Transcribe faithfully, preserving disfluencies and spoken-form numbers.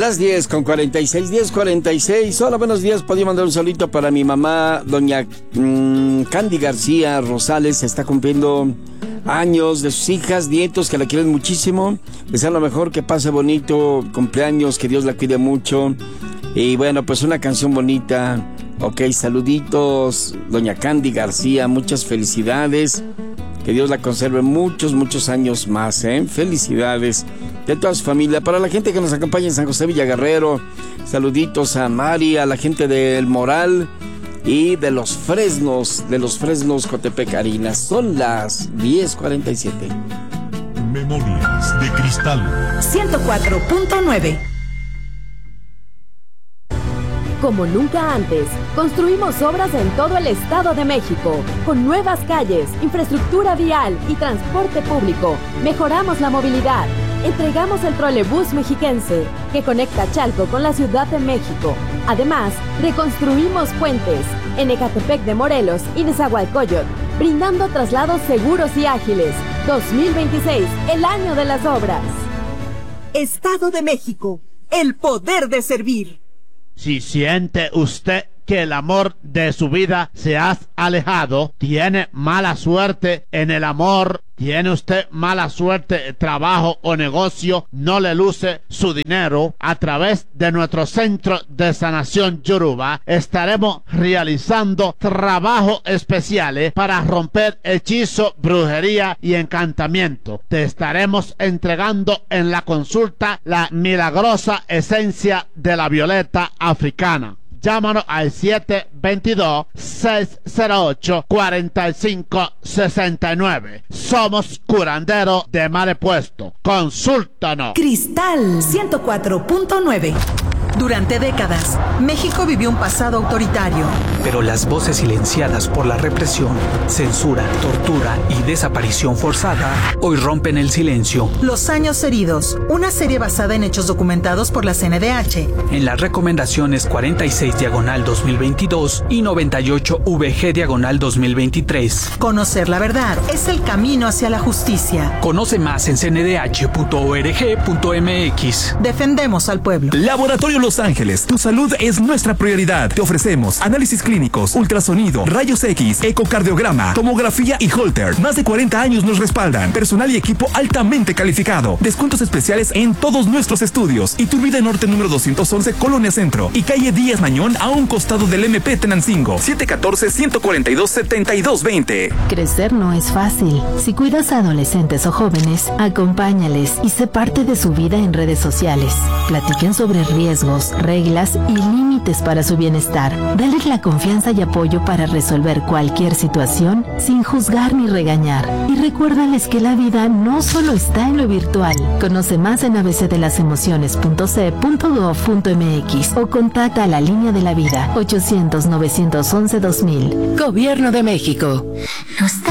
Las diez con cuarenta y seis, diez cuarenta y seis. Hola, buenos días. Podría mandar un saludito para mi mamá, doña mmm, Candy García Rosales. Está cumpliendo años, de sus hijas, nietos que la quieren muchísimo. Desean lo mejor, que pase bonito cumpleaños, que Dios la cuide mucho. Y bueno, pues una canción bonita. Ok, saluditos, doña Candy García, muchas felicidades. Que Dios la conserve muchos, muchos años más, ¿eh? Felicidades de toda su familia. Para la gente que nos acompaña en San José Villaguerrero, saluditos a Mari, a la gente del Moral y de los Fresnos, de los Fresnos Cotepec Arinas. Son las diez cuarenta y siete. Memorias de Cristal. ciento cuatro punto nueve. Como nunca antes, construimos obras en todo el Estado de México, con nuevas calles, infraestructura vial y transporte público. Mejoramos la movilidad. Entregamos el trolebús mexiquense, que conecta Chalco con la Ciudad de México. Además, reconstruimos puentes en Ecatepec de Morelos y Nezahualcóyotl, brindando traslados seguros y ágiles. dos mil veintiséis, el año de las obras. Estado de México, el poder de servir. Si siente usted que el amor de su vida se ha alejado, tiene mala suerte en el amor, tiene usted mala suerte en trabajo o negocio, no le luce su dinero, a través de nuestro centro de sanación Yoruba estaremos realizando trabajos especiales para romper hechizo, brujería y encantamiento. Te estaremos entregando en la consulta la milagrosa esencia de la violeta africana. Llámanos al siete dos dos, seis cero ocho, cuatro cinco seis nueve. Somos curandero de mal puesto. Consúltanos. Cristal ciento cuatro punto nueve. Durante décadas, México vivió un pasado autoritario. Pero las voces silenciadas por la represión, censura, tortura y desaparición forzada hoy rompen el silencio. Los años heridos, una serie basada en hechos documentados por la C N D H. En las recomendaciones cuarenta y seis diagonal dos mil veintidós y noventa y ocho V G diagonal dos mil veintitrés. Conocer la verdad es el camino hacia la justicia. Conoce más en c n d h punto org punto m x. Defendemos al pueblo. Laboratorio Los Ángeles, tu salud es nuestra prioridad. Te ofrecemos análisis clínicos, ultrasonido, rayos X, ecocardiograma, tomografía y Holter. Más de cuarenta años nos respaldan. Personal y equipo altamente calificado. Descuentos especiales en todos nuestros estudios. Iturbide Norte número doscientos once, Colonia Centro. Y calle Díaz Mañón, a un costado del M P Tenancingo. siete uno cuatro, uno cuatro dos, siete dos dos cero. Crecer no es fácil. Si cuidas a adolescentes o jóvenes, acompáñales y sé parte de su vida en redes sociales. Platiquen sobre riesgos, reglas y límites para su bienestar. Dales la confianza y apoyo para resolver cualquier situación sin juzgar ni regañar. Y recuérdales que la vida no solo está en lo virtual. Conoce más en a b c de las emociones punto c punto gov punto m x o contacta a la línea de la vida ochocientos, novecientos once, dos mil. Gobierno de México. No está